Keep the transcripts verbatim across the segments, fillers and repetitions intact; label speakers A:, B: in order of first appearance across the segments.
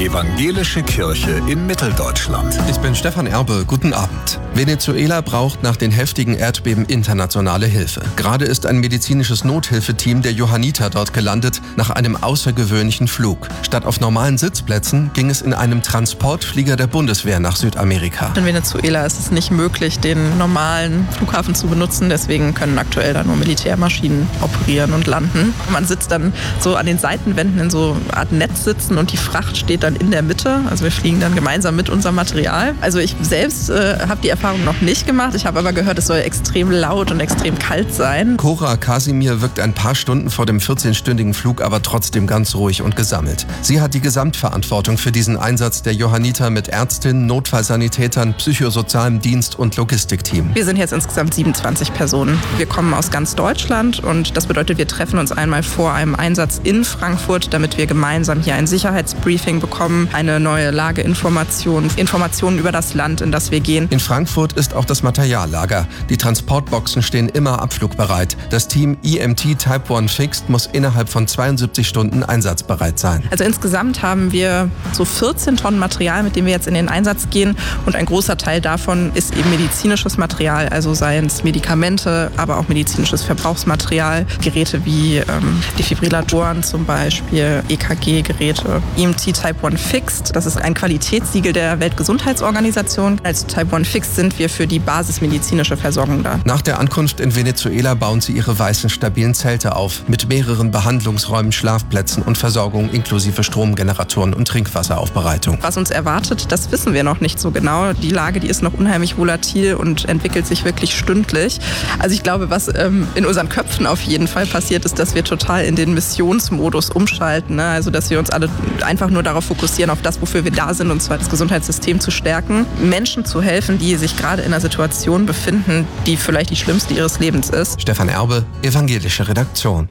A: Evangelische Kirche in Mitteldeutschland.
B: Ich bin Stefan Erbe, guten Abend. Venezuela braucht nach den heftigen Erdbeben internationale Hilfe. Gerade ist ein medizinisches Nothilfeteam der Johanniter dort gelandet, nach einem außergewöhnlichen Flug. Statt auf normalen Sitzplätzen ging es in einem Transportflieger der Bundeswehr nach Südamerika.
C: In Venezuela ist es nicht möglich, den normalen Flughafen zu benutzen, deswegen können aktuell da nur Militärmaschinen operieren und landen. Man sitzt dann so an den Seitenwänden in so eine Art Netzsitzen und die Fracht steht dann in der Mitte. Also wir fliegen dann gemeinsam mit unserem Material. Also ich selbst äh, habe die Erfahrung noch nicht gemacht. Ich habe aber gehört, es soll extrem laut und extrem kalt sein.
B: Cora Casimir wirkt ein paar Stunden vor dem vierzehnstündigen Flug aber trotzdem ganz ruhig und gesammelt. Sie hat die Gesamtverantwortung für diesen Einsatz der Johanniter mit Ärztinnen, Notfallsanitätern, psychosozialem Dienst und Logistikteam.
C: Wir sind jetzt insgesamt siebenundzwanzig Personen. Wir kommen aus ganz Deutschland und das bedeutet, wir treffen uns einmal vor einem Einsatz in Frankfurt, damit wir gemeinsam hier ein Sicherheitsbriefing bekommen, eine neue Lageinformation, Informationen über das Land, in das wir gehen.
B: In Frankfurt ist auch das Materiallager. Die Transportboxen stehen immer abflugbereit. Das Team E M T Type eins Fixed muss innerhalb von zweiundsiebzig Stunden einsatzbereit sein.
C: Also insgesamt haben wir so vierzehn Tonnen Material, mit dem wir jetzt in den Einsatz gehen. Und ein großer Teil davon ist eben medizinisches Material, also seien es Medikamente, aber auch medizinisches Verbrauchsmaterial, Geräte wie ähm, Defibrillatoren zum Beispiel, E K G-Geräte. E M T Type eins Fixed, das ist ein Qualitätssiegel der Weltgesundheitsorganisation. Als Type eins Fixed sind wir für die basismedizinische Versorgung da.
B: Nach der Ankunft in Venezuela bauen sie ihre weißen, stabilen Zelte auf, mit mehreren Behandlungsräumen, Schlafplätzen und Versorgung inklusive Stromgeneratoren und Trinkwasseraufbereitung.
C: Was uns erwartet, das wissen wir noch nicht so genau. Die Lage, die ist noch unheimlich volatil und entwickelt sich wirklich stündlich. Also ich glaube, was ähm, in unseren Köpfen auf jeden Fall passiert, ist, dass wir total in den Missionsmodus umschalten. Ne? Also dass wir uns alle einfach nur darauf fokussieren, auf das, wofür wir da sind, und zwar das Gesundheitssystem zu stärken, Menschen zu helfen, die sich gerade in einer Situation befinden, die vielleicht die schlimmste ihres Lebens ist.
B: Stefan Erbe, Evangelische Redaktion.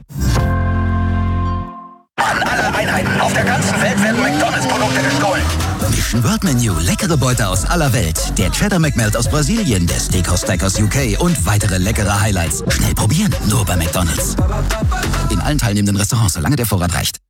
D: An alle Einheiten auf der ganzen Welt werden McDonalds-Produkte gestohlen. Mission World Menu, leckere Beute aus aller Welt. Der Cheddar McMelt aus Brasilien, der Steakhouse Steak aus U K und weitere leckere Highlights. Schnell probieren, nur bei McDonalds. In allen teilnehmenden Restaurants, solange der Vorrat reicht.